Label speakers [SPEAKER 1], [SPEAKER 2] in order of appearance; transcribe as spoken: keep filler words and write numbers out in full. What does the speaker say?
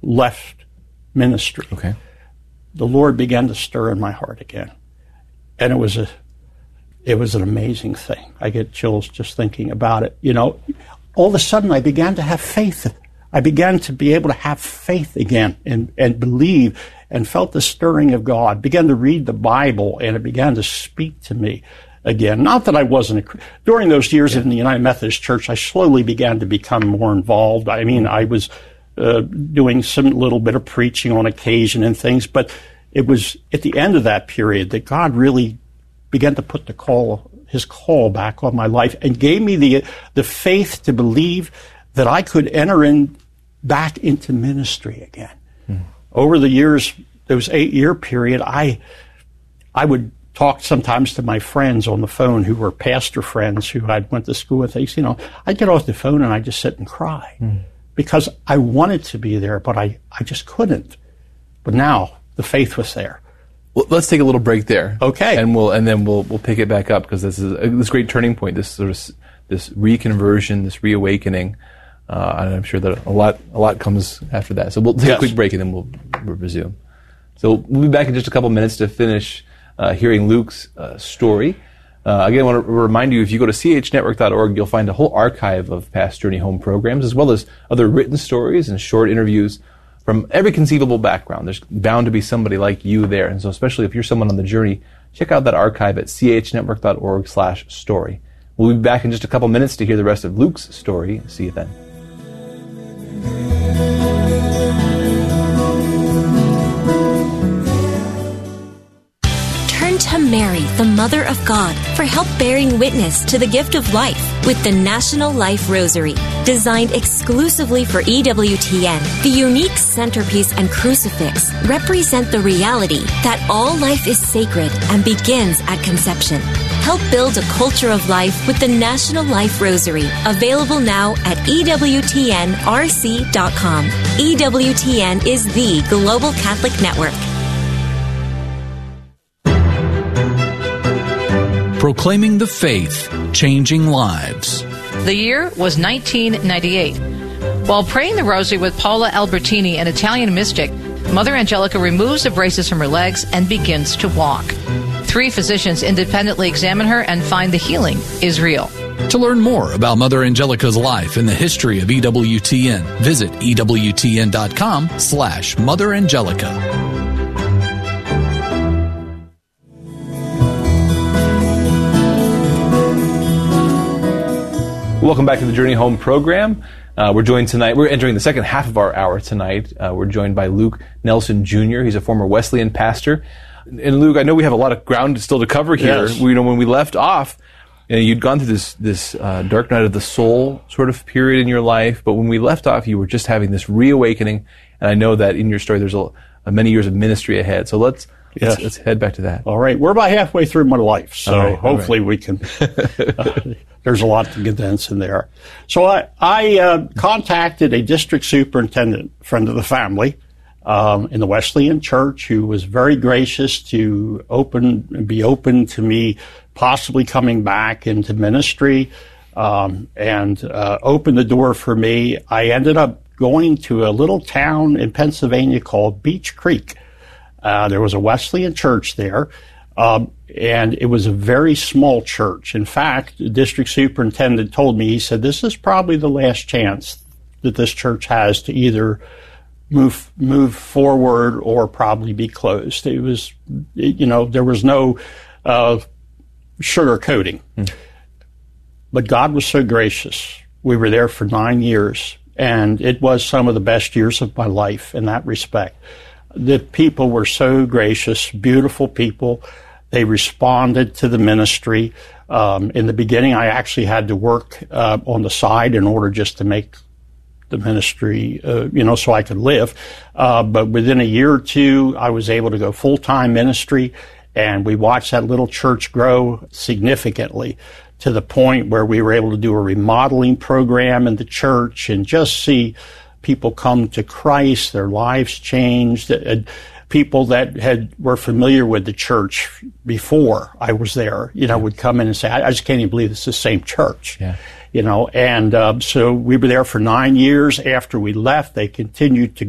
[SPEAKER 1] left ministry,
[SPEAKER 2] okay.
[SPEAKER 1] the Lord began to stir in my heart again. And it was a, it was an amazing thing. I get chills just thinking about it. You know, all of a sudden I began to have faith. I began to be able to have faith again and, and believe, and felt the stirring of God, began to read the Bible, and it began to speak to me again. Not that I wasn't, a, during those years yeah. in the United Methodist Church, I slowly began to become more involved. I mean, I was uh, doing some little bit of preaching on occasion and things, but it was at the end of that period that God really began to put the call, his call back on my life, and gave me the the faith to believe that I could enter in back into ministry again. Mm. Over the years, those eight-year period, I I would talk sometimes to my friends on the phone who were pastor friends who I went to school with. They, you know, I'd get off the phone and I'd just sit and cry mm. because I wanted to be there, but I, I just couldn't. But now the faith was there.
[SPEAKER 2] Well, let's take a little break there.
[SPEAKER 1] Okay.
[SPEAKER 2] And we'll and then we'll we'll pick it back up, because this is a, this great turning point, this sort of this reconversion, this reawakening. Uh, and I'm sure that a lot a lot comes after that. So we'll take yes. a quick break and then we'll, we'll resume. So we'll be back in just a couple minutes to finish uh, hearing Luke's uh, story. Uh, again, I want to remind you, if you go to c h network dot org, you'll find a whole archive of past Journey Home programs, as well as other written stories and short interviews from every conceivable background. There's bound to be somebody like you there. And so especially if you're someone on the journey, check out that archive at c h network dot org slash story. We'll be back in just a couple minutes to hear the rest of Luke's story. See you then.
[SPEAKER 3] Turn to Mary, the Mother of God, for help bearing witness to the gift of life with the National Life Rosary. Designed exclusively for E W T N, the unique centerpiece and crucifix represent the reality that all life is sacred and begins at conception. Help build a culture of life with the National Life Rosary, available now at E W T N R C dot com. E W T N is the global Catholic network.
[SPEAKER 4] Proclaiming the faith, changing lives.
[SPEAKER 5] The year was nineteen ninety-eight. While praying the rosary with Paula Albertini, an Italian mystic, Mother Angelica removes the braces from her legs and begins to walk. Three physicians independently examine her and find the healing is real.
[SPEAKER 4] To learn more about Mother Angelica's life and the history of E W T N, visit E W T N dot com slash Mother Angelica.
[SPEAKER 2] Welcome back to the Journey Home program. Uh, we're joined tonight, we're entering the second half of our hour tonight. Uh, we're joined by Luke Nelson Junior He's a former Wesleyan pastor. And Luke, I know we have a lot of ground still to cover here.
[SPEAKER 1] Yes.
[SPEAKER 2] We, you know, when we left off, you know, you'd gone through this this uh, dark night of the soul sort of period in your life, but when we left off, you were just having this reawakening. And I know that in your story, there's a, a many years of ministry ahead. So let's
[SPEAKER 1] yes.
[SPEAKER 2] let's, let's head back to that.
[SPEAKER 1] All right, we're about halfway through my life, so
[SPEAKER 2] all right,
[SPEAKER 1] hopefully
[SPEAKER 2] all right.
[SPEAKER 1] we can. Uh, there's a lot to condense in there. So I, I uh, contacted a district superintendent, friend of the family, um, in the Wesleyan Church, who was very gracious to open be open to me possibly coming back into ministry, um, and uh, opened the door for me. I ended up going to a little town in Pennsylvania called Beech Creek. Uh, there was a Wesleyan church there. Um, and it was a very small church. In fact, the district superintendent told me, he said, this is probably the last chance that this church has to either move move forward or probably be closed. It was, you know, there was no uh, sugarcoating. Mm. But God was so gracious. We were there for nine years, and it was some of the best years of my life in that respect. The people were so gracious, beautiful people. They responded to the ministry. Um, in the beginning, I actually had to work uh, on the side in order just to make the ministry, uh, you know, so I could live. Uh, but within a year or two, I was able to go full-time ministry, and we watched that little church grow significantly to the point where we were able to do a remodeling program in the church and just see people come to Christ, their lives changed. Uh, people that had were familiar with the church before I was there, you know, would come in and say, I, I just can't even believe it's the same church.
[SPEAKER 2] Yeah.
[SPEAKER 1] You know, and um, so we were there for nine years. After we left, they continued to